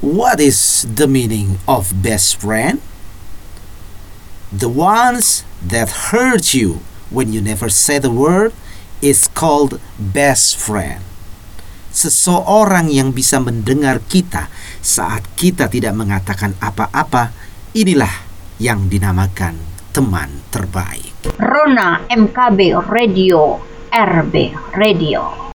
What is the meaning of best friend? The ones that hurt you when you never said a word is called best friend. Seseorang yang bisa mendengar kita saat kita tidak mengatakan apa-apa, inilah yang dinamakan teman terbaik. Rona MKB Radio, RB Radio.